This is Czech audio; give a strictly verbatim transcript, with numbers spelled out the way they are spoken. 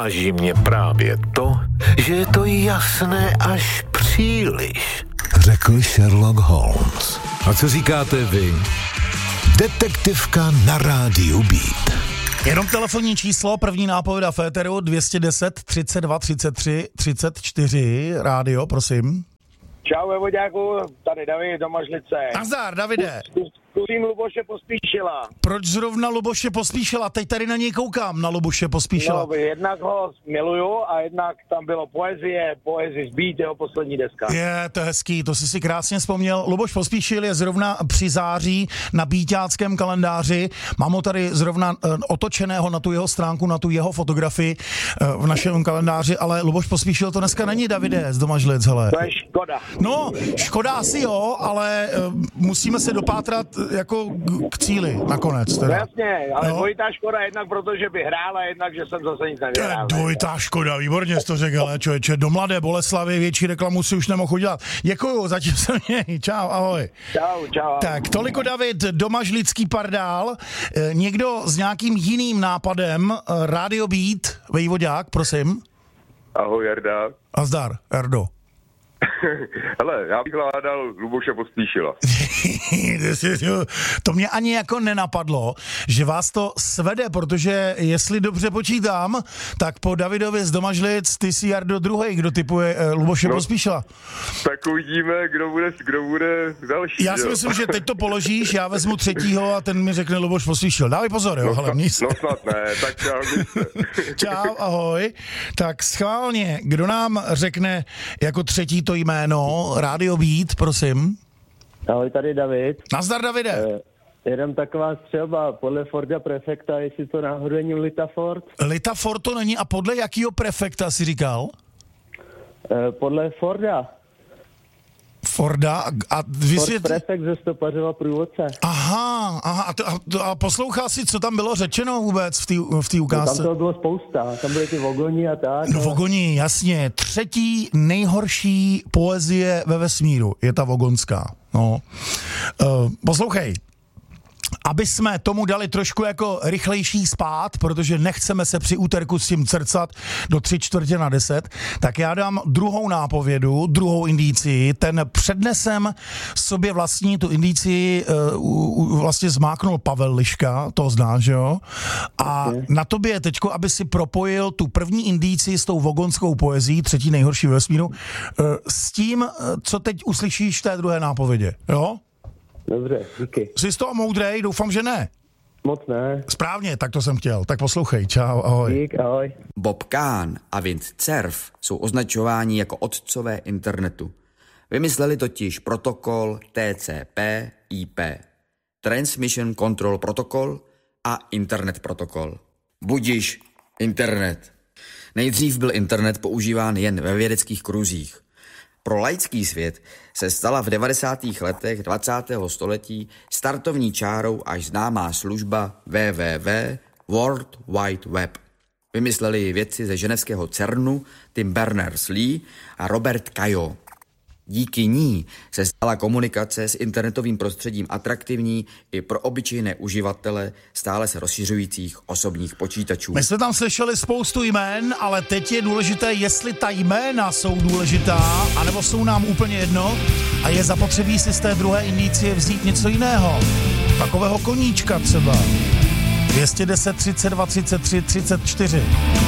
Uráží mě právě to, že je to jasné až příliš, řekl Sherlock Holmes. A co říkáte vy? Detektivka na rádiu Beat. Jenom telefonní číslo, první nápověda Féteru dvě stě deset třicet dva třicet tři třicet čtyři, rádio, prosím. Čau, Vevoďáku, tady David do Mažlice. Nazdar, Davide. Zkusím Luboše Pospíšila. Proč zrovna Luboše Pospíšila? Teď tady na něj koukám, na Luboše Pospíšila. No, jednak ho miluju a jednak tam bylo poezie, poezie z Beat, jeho poslední deska. Je, to je hezký, to jsi si krásně vzpomněl. Luboš Pospíšil je zrovna při září na Beatáckém kalendáři. Mám ho tady zrovna uh, otočeného na tu jeho stránku, na tu jeho fotografii uh, v našem kalendáři, ale Luboš Pospíšil to dneska není, Davide, z Domažlic, hele. To je škoda. No, škoda asi jo, ale uh, musíme se dopátrat jako k cíli nakonec. Teda. No jasně, ale no. dvojitá škoda jednak proto, že by hrála, jednak, že jsem zase nic nevyhrál. Dvojitá škoda, výborně jsi to řekl, ale člověče, do Mladé Boleslavy větší reklamu si už nemohl udělat. Děkuju, zatím se měj, čau, ahoj. Čau, čau. Tak, toliko David, Domažlický pardál. E, někdo s nějakým jiným nápadem, e, Radio Beat, Vejvodák, prosím. Ahoj, Jarda. A zdar, Erdo. Hele, já bych hledal Luboše Pospíšila. To mě ani jako nenapadlo, že vás to svede, protože jestli dobře počítám, tak po Davidovi z Domažlic ty jsi Jardo druhej, kdo typuje eh, Luboše no, Pospíšila. Tak uvidíme, kdo bude, kdo bude další. Já si jo. myslím, že teď to položíš, já vezmu třetího a ten mi řekne Luboš Pospíšil. Dávej pozor, jo, no, hele, mní se. No snad ne, tak čau. Čau, ahoj. Tak schválně, kdo nám řekne jako třetí to jméno, Radio Beat, prosím. Ahoj, tady David. Nazdar, Davide. Eh, jenom taková střelba podle Forda prefekta, jestli to náhodou není Lita Ford. Lita Ford to není a podle jakýho prefekta jsi říkal? Eh, podle Forda. Forda a vysvět... Ford prefekt ze Stopařova průvodce. Aha, aha a, to, a, to, a poslouchal jsi, co tam bylo řečeno vůbec v té v té ukázce? No, tam toho bylo spousta, tam byly ty vogoni a tak. No, vogoni, jasně. Třetí nejhorší poezie ve vesmíru je ta vogonská. No. Uh, poslouchej. Aby jsme tomu dali trošku jako rychlejší spát, protože nechceme se při úterku s tím crcat do tři čtvrtě na deset, tak já dám druhou nápovědu, druhou indicii. Ten přednesem sobě vlastní tu indicii uh, vlastně zmáknul Pavel Liška, to znáš, jo? A okay. Na tobě je teďko, aby si propojil tu první indicii s tou vogonskou poezí, třetí nejhorší ve vesmíru, uh, s tím, co teď uslyšíš v té druhé nápovědě, jo? Dobře, díky. Jsi z toho moudrej? Doufám, že ne. Moc ne. Správně, tak to jsem chtěl. Tak poslouchej, čau, ahoj. Dík, ahoj. Bob Kahn a Vint Cerf jsou označováni jako otcové internetu. Vymysleli totiž protokol T C P I P, Transmission Control Protocol a Internet protokol. Budiž internet. Nejdřív byl internet používán jen ve vědeckých kruzích. Pro laický svět se stala v devadesátých letech dvacátého století startovní čárou až známá služba W W W World Wide Web. Vymysleli ji vědci ze ženevského CERNu Tim Berners-Lee a Robert Cailliot. Díky ní se stala komunikace s internetovým prostředím atraktivní i pro obyčejné uživatele stále se rozšiřujících osobních počítačů. My jsme tam slyšeli spoustu jmén, ale teď je důležité, jestli ta jména jsou důležitá, anebo jsou nám úplně jedno a je zapotřebí si z té druhé indicie vzít něco jiného. Takového koníčka třeba. dvě stě deset třicet dva třicet tři třicet čtyři.